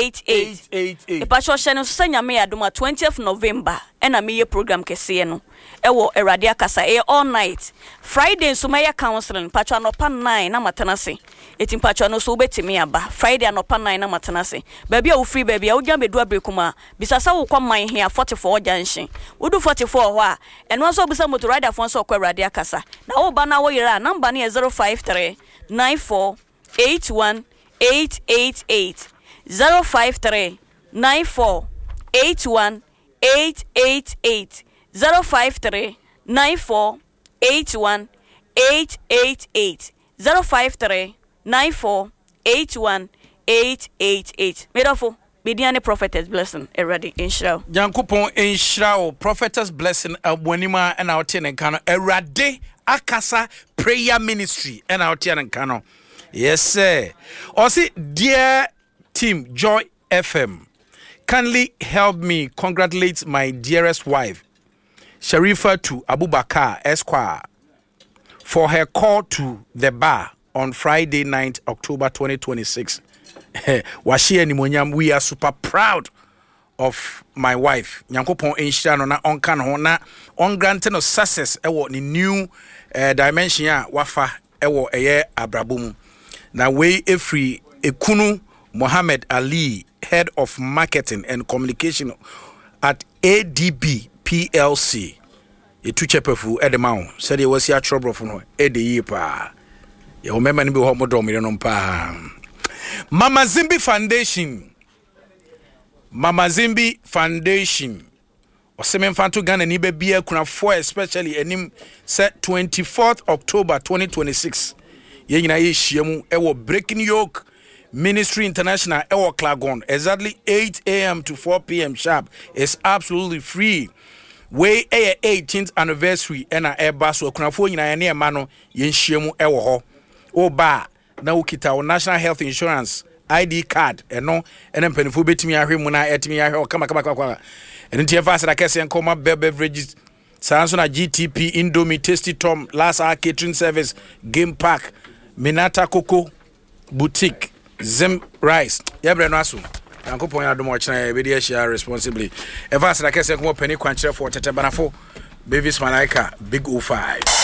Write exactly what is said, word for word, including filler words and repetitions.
eight eight. Ipacho shenu senya me aduma twentieth November. Ena me ye program kese no. Ewo Erade Akasa e all night. Friday so me counseling. Pacho anopa nine na matenase. Etim pacho no so betimi aba. Friday anopa nine na matenase. Baby a free baby a wo gyan bedu abrekuma. Bisasa wo kwa man here forty-four junction. Wo do forty-four ho a. Eno so bisa motor rider fon so kwa Erade Akasa. Na wo ba na wo yira number ne zero five three nine four eight one eight eight eight. zero five three nine four eight one eight eight eight. zero five three nine four eight one eight eight eight. zero five three nine four eight one eight eight eight. Medofo Bidiane Prophetess Blessing Erade Inshra. Yankopon Inshra Prophetess Blessing abonima and our ten and cano Erade Akasa Prayer Ministry and our ten and cano. Yes sir. Also dear team Joy F M, kindly help me congratulate my dearest wife Sharifa to Abubakar Esquire for her call to the bar on Friday night, October twenty twenty-six. Washi Nimonyam, we are super proud of my wife. Nyankopon Enshano na onkan ho na on granting of success ewo ni new uh, dimension ya wafa ewo eye abrabum. Na we efri ekunu Mohammed Ali, head of marketing and communication at A D B P L C. E tu chepefu edemao said he was here trouble for no e de yi pa. You remember ni be ho modom me no pa. Mama Zimbi Foundation. Mama Zimbi Foundation. Osemen fanto Ghana ni be bia kuna for especially enim set twenty-fourth October twenty twenty-six. Ye nyina ye hyiamu e wo Breaking Yoke Ministry International Ewo Klagon, exactly eight a.m. to four p.m. sharp. It's absolutely free. Way a eighteenth anniversary ena eba so kunafo nyina ne ema no yenhyiemu ewo ho. O ba na ukita o National Health Insurance I D card eno ene mpanifo betimi ahwe mu na etimi ahwe o kama kama kwa. Ene tie fast na kese nkoma beverages. Sanso na G T P, Indomie, Tasty Tom, Last Hour Catering Service, Game Park, Minata Coco Boutique, Zim Rice. Yebre no aso. Yankopon ya domo china be dey share responsibly. Evans na kese nko penny kwanchire for tete banafo. Babies Malaika Big O five.